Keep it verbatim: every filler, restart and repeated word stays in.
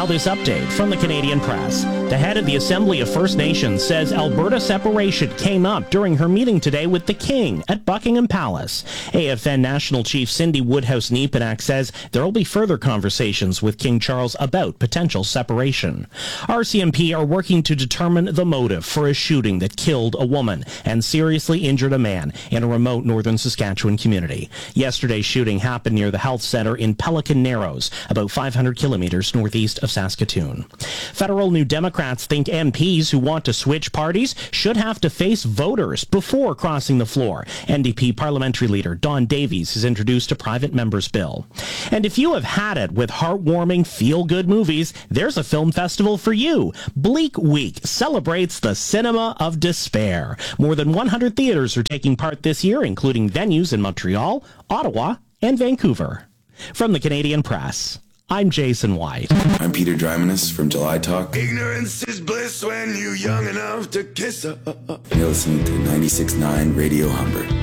Now this update from the Canadian Press. The head of the Assembly of First Nations says Alberta separation came up during her meeting today with the King at Buckingham Palace. A F N National Chief Cindy Woodhouse-Nepenak says there will be further conversations with King Charles about potential separation. R C M P are working to determine the motive for a shooting that killed a woman and seriously injured a man in a remote northern Saskatchewan community. Yesterday's shooting happened near the health center in Pelican Narrows, about five hundred kilometers northeast of Saskatoon. Federal New Democrats think M Ps who want to switch parties should have to face voters before crossing the floor. N D P parliamentary leader Don Davies has introduced a private member's bill. And if you have had it with heartwarming, feel-good movies, there's a film festival for you. Bleak Week celebrates the cinema of despair. More than one hundred theaters are taking part this year, including venues in Montreal, Ottawa, and Vancouver. From the Canadian Press, I'm Jason White. I'm Peter Drymanis from July Talk. Ignorance is bliss when you're young enough to kiss her. You're listening to ninety-six point nine Radio Humber.